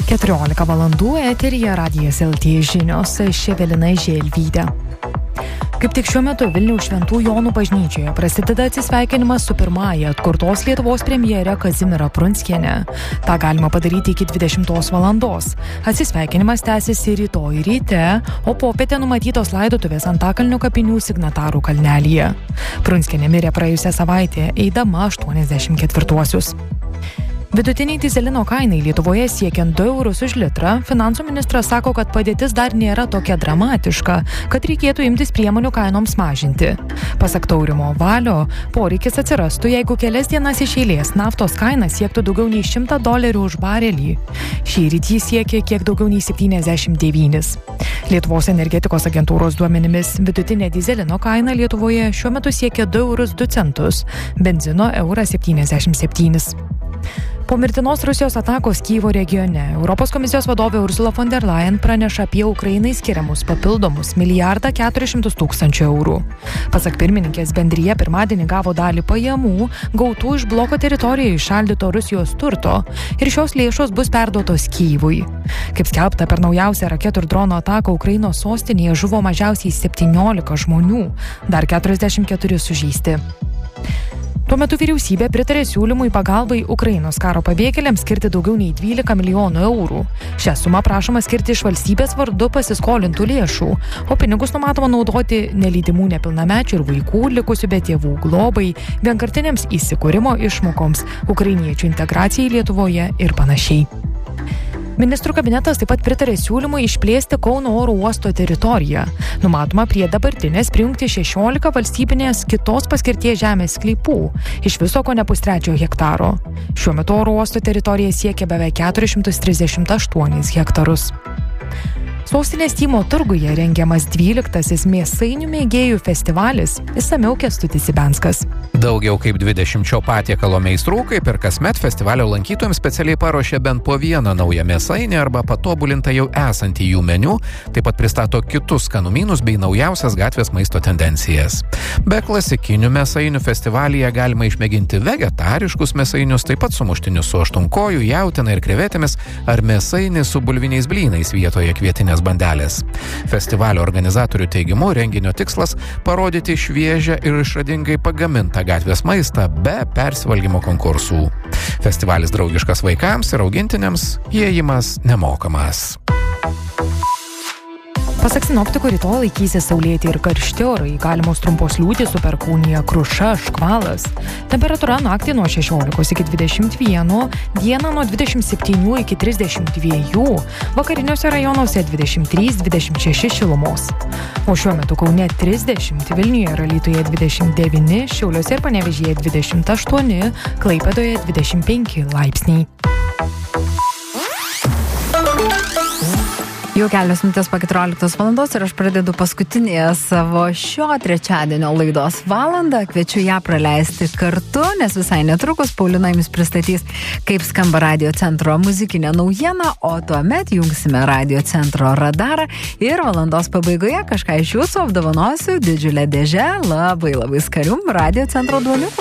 14 valandų eteryje Radijas LT žinios, aš Evelina Želvytė. Kaip tik šiuo metu Vilniaus Šventų Jonų bažnyčioje prasideda atsisveikinimas su pirmąja atkurtos Lietuvos premjere Kazimiera Prunskiene. Ta galima padaryti iki 20 valandos. Atsisveikinimas tęsiasi rytoj ryte, o popietę numatytos laidotuvės Antakalnio kapinių Signatarų kalnelyje. Prunskienė mirė praėjusią savaitę, eidama 84-uosius. Vidutiniai dyzelino kainai Lietuvoje siekiant 2 eurus už litrą, finansų ministras sako, kad padėtis dar nėra tokia dramatiška, kad reikėtų imtis priemonių kainoms mažinti. Pasak Taurimo Valio, poreikis atsirastų, jeigu kelias dienas iš eilės naftos kaina siektų daugiau nei $100 už barelį. Šįryt jį siekia kiek daugiau nei 79. Lietuvos energetikos agentūros duomenimis vidutinė dyzelino kaina Lietuvoje šiuo metu siekia 2 eurus 2 centus, benzino €1,77. Po mirtinos Rusijos atakos Kyjivo regione, Europos komisijos vadovė Ursula von der Leyen praneša apie Ukrainai skiriamus papildomus €1,4 milijardo. Pasak pirmininkės, bendrija pirmadienį gavo dalį pajamų, gautų iš bloko teritorijoje įšaldyto Rusijos turto, ir šios lėšos bus perduotos Kyjivui. Kaip skelbta, per naujausią raketų ir drono ataką Ukrainos sostinėje žuvo mažiausiai 17 žmonių, dar 44 sužeisti. Tuo metu vyriausybė pritarė siūlymui pagalbai Ukrainos karo pabėgėliams skirti daugiau nei 12 milijonų eurų. Šią sumą prašoma skirti iš valstybės vardu pasiskolintų lėšų, o pinigus numatoma naudoti nelydimų nepilnamečių ir vaikų likusių be tėvų globai, vienkartinėms įsikūrimo išmokoms, ukrainiečių integracijai Lietuvoje ir panašiai. Ministrų kabinetas taip pat pritarė siūlymui išplėsti Kauno oro uosto teritoriją. Numatoma prie dabartinės prijungti 16 valstybinės kitos paskirties žemės sklypų, iš viso kone pustrečio hektaro. Šiuo metu oro uosto teritorija siekia beveik 438 hektarus. Sostinės Tymo turguje rengiamas 12-asis mėsainių mėgėjų festivalis. Išsamiau Kęstutis Ibenskas. Daugiau kaip 20 šio patiekalo meistrų, kaip ir kasmet, festivalio lankytojams specialiai paruošė bent po vieną naują mėsainį arba patobulintą jau esantį jų meniu, taip pat pristato kitus skanumynus bei naujausias gatvės maisto tendencijas. Be klasikinių mėsainių festivalyje galima išmėginti vegetariškus mėsainius, taip pat sumuštinius su aštunkojų, jautiena ir krevetėmis, ar mėsainį su bulviniais blynais vietoje kvietinės bandelės. Festivalio organizatorių teigimu, renginio tikslas – parodyti šviežią ir išradingai pagamintą gatvės maistą be persivalgymo konkursų. Festivalis draugiškas vaikams ir augintiniams, įėjimas nemokamas. Pasak sinoptikų, rytoj laikysis saulėti ir karšti orai, galimos trumpos liūtys su perkūnija, kruša, škvalas. Temperatūra naktį nuo 16 iki 21, dieną nuo 27 iki 32, vakariniuose rajonuose 23-26 šilumos. O šiuo metu Kaune 30, Vilniuje ir Alytuje 29, Šiauliuose ir Panevėžyje 28, Klaipėdoje 25 laipsniai. Jau kelios minutės po 14 valandos ir aš pradedu paskutinėje savo šio trečiadienio laidos valandą. Kviečiu ją praleisti kartu, nes visai netrukus Paulina jums pristatys, kaip skamba Radio Centro muzikinė naujiena, o tuomet jungsime Radio Centro radarą ir valandos pabaigoje kažką iš jūsų apdovanosiu didžiulę dėžę labai skanių Radio Centro duoniukų.